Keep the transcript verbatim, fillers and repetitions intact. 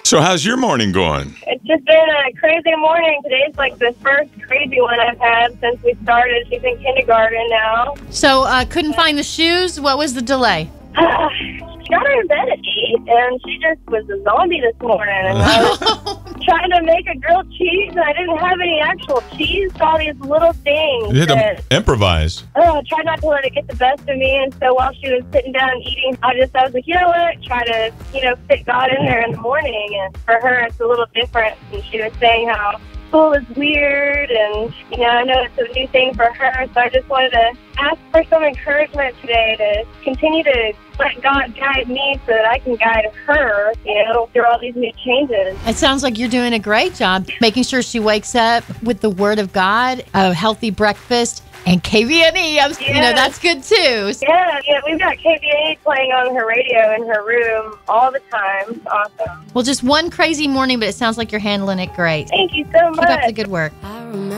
So how's your morning going? It's just been a crazy morning. Today's like the first crazy one I've had since we started. She's in kindergarten now. So, uh, couldn't find the shoes? What was the delay? She got her in bed at eight, and she just was a zombie this morning. And I was trying to make a grilled cheese, and I didn't have any actual cheese. All these little things. You had that, to improvise. oh, I tried not to let it get the best of me. And so while she was sitting down eating, I just I was like, you know what? Try to, you know, fit God in there in the morning. And for her, it's a little different. And she was saying how school is weird, and you know, I know it's a new thing for her. So I just wanted to ask for some encouragement today to continue to let God guide me so that I can guide her, you know, through all these new changes. It sounds like you're doing a great job making sure she wakes up with the Word of God, a healthy breakfast, and K V N E. I'm, You know, that's good too. Yeah, yeah, we've got K V N E playing on her radio in her room all the time. It's awesome. Well, just one crazy morning, but it sounds like you're handling it great. Thank you so much. Keep up the good work.